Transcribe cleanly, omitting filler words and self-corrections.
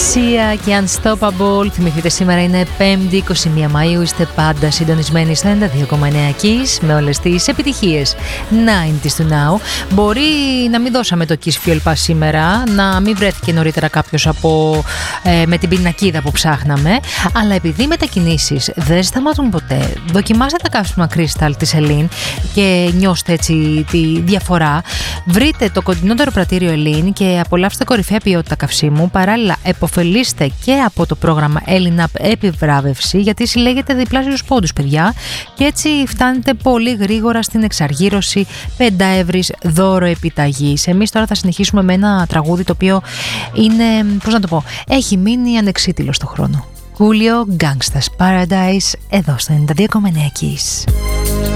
Sia και Unstoppable. Θυμηθείτε, σήμερα είναι 5η 21 Μαΐου. Είστε πάντα συντονισμένοι στο 92,9 Kiss με όλες τις επιτυχίες 90's to now. Μπορεί να μην δώσαμε το Kiss Fuel Pass σήμερα, να μην βρέθηκε νωρίτερα κάποιος με την πινακίδα που ψάχναμε, αλλά επειδή οι μετακινήσεις δεν σταματούν ποτέ, δοκιμάστε τα καύσιμα Crystal της Ελλήν και νιώστε έτσι τη διαφορά. Βρείτε το κοντινότερο πρατήριο Ελλήν και απολαύστε κορυφαία ποιότητα καυσίμου. Παράλληλα, επωφελήστε και από το πρόγραμμα Ελληναπ Επιβράβευση, γιατί συλλέγετε διπλάσιους πόντους, παιδιά, και έτσι φτάνετε πολύ γρήγορα στην εξαργύρωση 5 εύρης δώρο επιταγής. Εμείς τώρα θα συνεχίσουμε με ένα τραγούδι το οποίο είναι, πώς να το πω, έχει μείνει ανεξίτηλο στο χρόνο. Coolio Gangsta's Paradise, εδώ στο 92,9 Kiss.